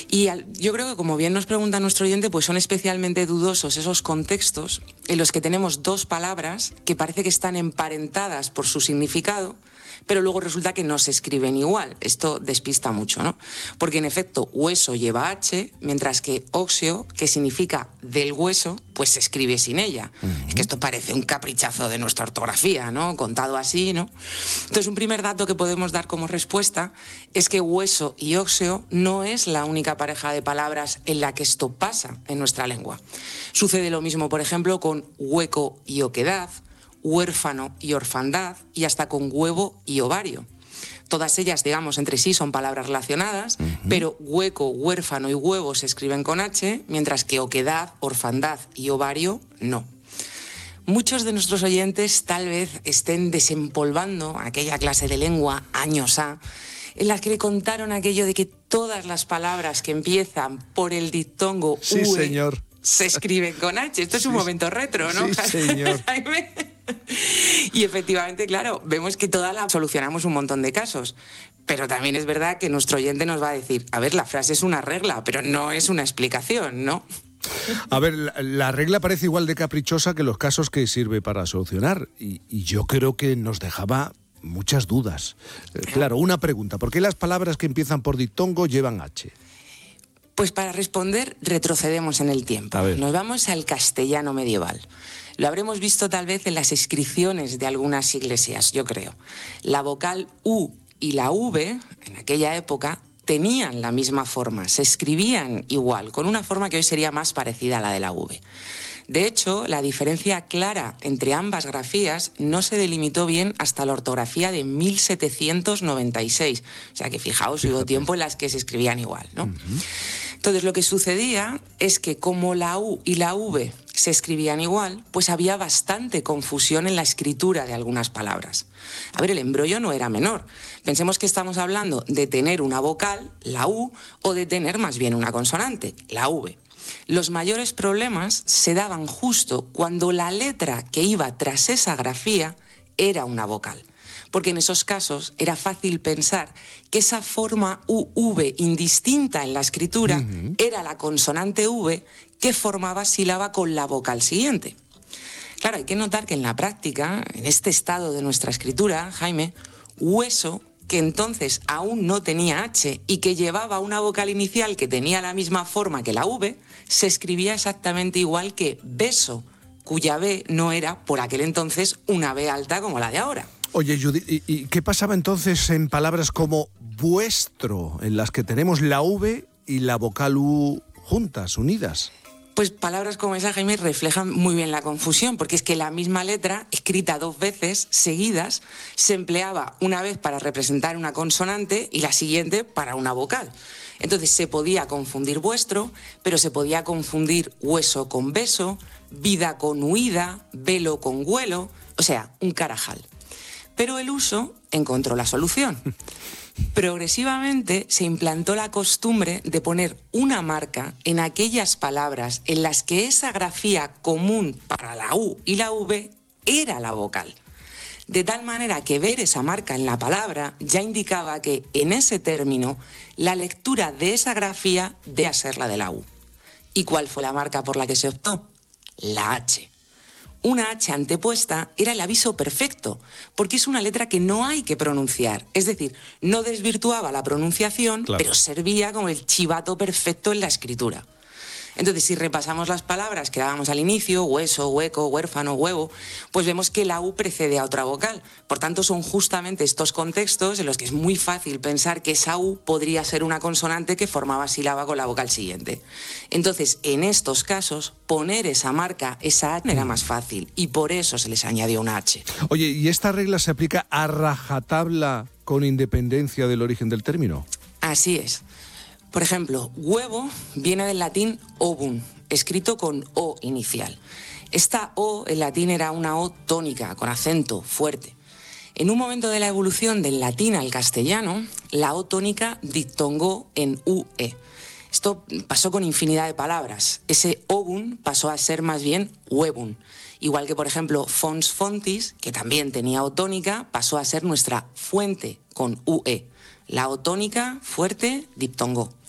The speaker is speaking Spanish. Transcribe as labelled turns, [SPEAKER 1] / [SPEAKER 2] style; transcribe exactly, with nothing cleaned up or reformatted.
[SPEAKER 1] Y al, yo creo que, como bien nos pregunta nuestro oyente, pues son especialmente dudosos esos contextos en los que tenemos dos palabras que parece que están emparentadas por su significado, pero luego resulta que no se escriben igual. Esto despista mucho, ¿no? Porque en efecto, hueso lleva H, mientras que óseo, que significa del hueso, pues se escribe sin ella. Uh-huh. Es que esto parece un caprichazo de nuestra ortografía, ¿no? Contado así, ¿no? Entonces, un primer dato que podemos dar como respuesta es que hueso y óseo no es la única pareja de palabras en la que esto pasa en nuestra lengua. Sucede lo mismo, por ejemplo, con hueco y oquedad, huérfano y orfandad, y hasta con huevo y ovario. Todas ellas, digamos, entre sí son palabras relacionadas, uh-huh. pero hueco, huérfano y huevo se escriben con H, mientras que oquedad, orfandad y ovario no. Muchos de nuestros oyentes tal vez estén desempolvando aquella clase de lengua años A, en las que le contaron aquello de que todas las palabras que empiezan por el diptongo
[SPEAKER 2] sí,
[SPEAKER 1] U E
[SPEAKER 2] señor.
[SPEAKER 1] se escriben con H. Esto es sí, un momento retro, ¿no?
[SPEAKER 2] Sí, señor.
[SPEAKER 1] Y efectivamente, claro, vemos que todas las solucionamos un montón de casos. Pero también es verdad que nuestro oyente nos va a decir, a ver, la frase es una regla, pero no es una explicación, ¿no?
[SPEAKER 2] A ver, la, la regla parece igual de caprichosa que los casos que sirve para solucionar. Y, y yo creo que nos dejaba muchas dudas. Eh, claro, una pregunta, ¿por qué las palabras que empiezan por diptongo llevan H?
[SPEAKER 1] Pues para responder retrocedemos en el tiempo. Nos vamos al castellano medieval. Lo habremos visto tal vez en las inscripciones de algunas iglesias, yo creo. La vocal U y la V, en aquella época, tenían la misma forma, se escribían igual, con una forma que hoy sería más parecida a la de la V. De hecho, la diferencia clara entre ambas grafías no se delimitó bien hasta la ortografía de mil setecientos noventa y seis. O sea que fijaos, Fíjate. hubo tiempo en las que se escribían igual, ¿no? Uh-huh. Entonces, lo que sucedía es que como la U y la V se escribían igual, pues había bastante confusión en la escritura de algunas palabras. A ver, el embrollo no era menor. Pensemos que estamos hablando de tener una vocal, la U, o de tener más bien una consonante, la V. Los mayores problemas se daban justo cuando la letra que iba tras esa grafía era una vocal. Porque en esos casos era fácil pensar que esa forma U V indistinta en la escritura uh-huh. era la consonante V que formaba sílaba con la vocal siguiente. Claro, hay que notar que en la práctica, en este estado de nuestra escritura, Jaime, hueso, que entonces aún no tenía H y que llevaba una vocal inicial que tenía la misma forma que la V, se escribía exactamente igual que beso, cuya B no era por aquel entonces una B alta como la de ahora.
[SPEAKER 2] Oye, Judith, ¿y, ¿y qué pasaba entonces en palabras como vuestro, en las que tenemos la V y la vocal U juntas, unidas?
[SPEAKER 1] Pues palabras como esa, Jaime, reflejan muy bien la confusión, porque es que la misma letra, escrita dos veces seguidas, se empleaba una vez para representar una consonante y la siguiente para una vocal. Entonces se podía confundir vuestro, pero se podía confundir hueso con beso, vida con huida, velo con huelo, o sea, un carajal. Pero el uso encontró la solución. Progresivamente se implantó la costumbre de poner una marca en aquellas palabras en las que esa grafía común para la U y la V era la vocal. De tal manera que ver esa marca en la palabra ya indicaba que en ese término la lectura de esa grafía debía ser la de la U. ¿Y cuál fue la marca por la que se optó? La H. Una H antepuesta era el aviso perfecto, porque es una letra que no hay que pronunciar. Es decir, no desvirtuaba la pronunciación, claro, pero servía como el chivato perfecto en la escritura. Entonces, si repasamos las palabras que dábamos al inicio, hueso, hueco, huérfano, huevo, pues vemos que la U precede a otra vocal. Por tanto, son justamente estos contextos en los que es muy fácil pensar que esa U podría ser una consonante que formaba sílaba con la vocal siguiente. Entonces, en estos casos, poner esa marca, esa H, era más fácil y por eso se les añadió una H.
[SPEAKER 2] Oye, ¿y esta regla se aplica a rajatabla con independencia del origen del término?
[SPEAKER 1] Así es. Por ejemplo, huevo viene del latín ovum, escrito con O inicial. Esta O en latín era una O tónica, con acento fuerte. En un momento de la evolución del latín al castellano, la O tónica diptongó en U E. Esto pasó con infinidad de palabras. Ese ovum pasó a ser más bien huevum. Igual que, por ejemplo, fons fontis, que también tenía O tónica, pasó a ser nuestra fuente con U E. La O tónica fuerte diptongó.